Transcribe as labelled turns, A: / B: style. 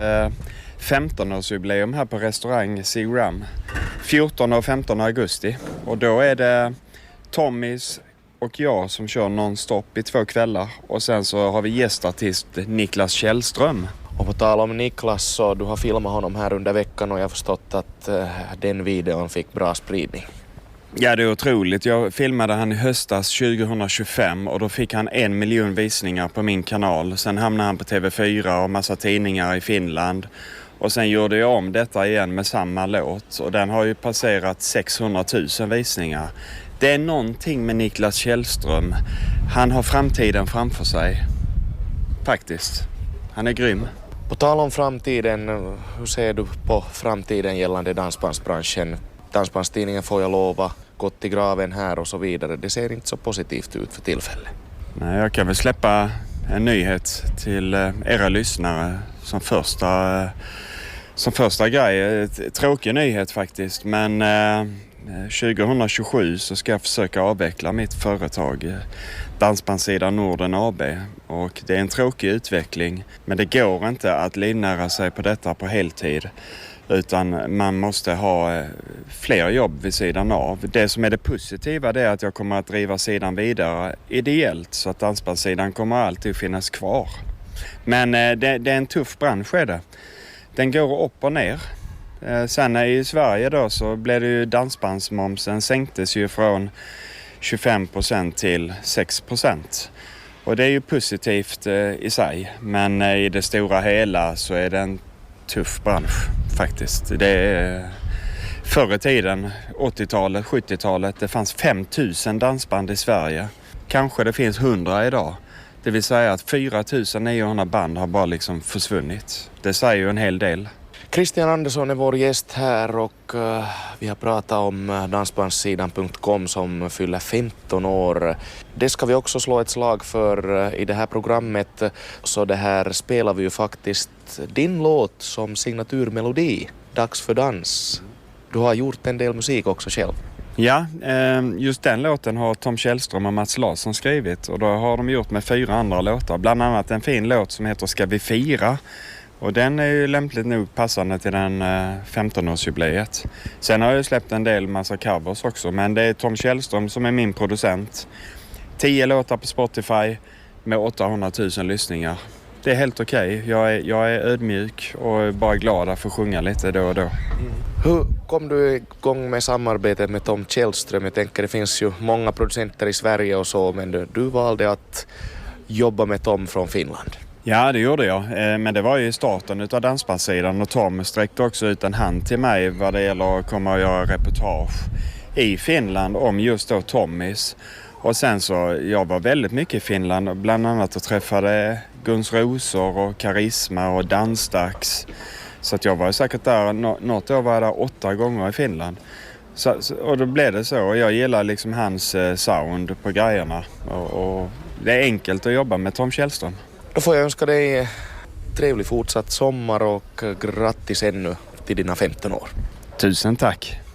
A: 15-årsjubileum här på restaurang Seagram 14 och 15 augusti. Och då är det Tommys och jag som kör non-stop i 2 kvällar. Och sen så har vi gästartist Niklas Källström.
B: Och på tal om Niklas, så du har filmat honom här under veckan och jag har förstått att den videon fick bra spridning.
A: Ja, det är otroligt. Jag filmade han i höstas 2025 och då fick han 1 miljon visningar på min kanal. Sen hamnade han på TV4 och massa tidningar i Finland. Och sen gjorde jag om detta igen med samma låt och den har ju passerat 600 000 visningar. Det är någonting med Niklas Källström. Han har framtiden framför sig. Faktiskt. Han är grym.
B: På tal om framtiden, hur ser du på framtiden gällande dansbandsbranschen? Dansbandstidningen får jag lova, gått i graven här och så vidare. Det ser inte så positivt ut för tillfället.
A: Nej, jag kan väl släppa en nyhet till era lyssnare som första grej. Tråkig nyhet faktiskt, men 2027 så ska jag försöka avveckla mitt företag Dansbandssidan Norden AB, och det är en tråkig utveckling, men det går inte att livnära sig på detta på heltid, utan man måste ha fler jobb vid sidan av. Det som är det positiva, det är att jag kommer att driva sidan vidare ideellt, så att dansbandssidan kommer alltid finnas kvar. Men det är en tuff bransch är det. Den går upp och ner. Sen i Sverige då så blev det ju dansbandsmomsen sänktes ju från 25% till 6%. Och det är ju positivt i sig, men i det stora hela så är det en tuff bransch faktiskt. Det är förr i tiden, 80-talet, 70-talet, det fanns 5000 dansband i Sverige. Kanske det finns 100 idag. Det vill säga att 4900 band har bara liksom försvunnit. Det säger ju en hel del.
B: Christian Andersson är vår gäst här och vi har pratat om dansbandssidan.com som fyller 15 år. Det ska vi också slå ett slag för i det här programmet. Så det här spelar vi ju faktiskt din låt som signaturmelodi, Dags för dans. Du har gjort en del musik också själv.
A: Ja, just den låten har Tom Källström och Mats Larsson skrivit, och då har de gjort med 4 andra låtar. Bland annat en fin låt som heter Ska vi fira? Och den är ju lämpligt nog passande till den 15-årsjubileet. Sen har jag släppt en del massa covers också, men det är Tom Källström som är min producent. 10 låtar på Spotify med 800 000 lyssningar. Det är helt okej. Jag är ödmjuk och bara glad att få sjunga lite då och då.
B: Hur kom du igång med samarbetet med Tom Källström? Jag tänker det finns ju många producenter i Sverige och så, men du valde att jobba med Tom från Finland.
A: Ja, det gjorde jag. Men det var ju i starten utav dansbandssidan, och Tom sträckte också ut en hand till mig vad det gäller att komma och göra reportage i Finland om just då Tommys. Och sen så, jag var väldigt mycket i Finland, bland annat och träffade Guns Rosor och Karisma och Dansdags. Så att jag var säkert där, något år var jag där 8 gånger i Finland. Och då blev det så, och jag gillar liksom hans sound på grejerna. Och det är enkelt att jobba med Tom Källström.
B: Då får jag önska dig trevlig fortsatt sommar och grattis ännu till dina 15 år.
A: Tusen tack.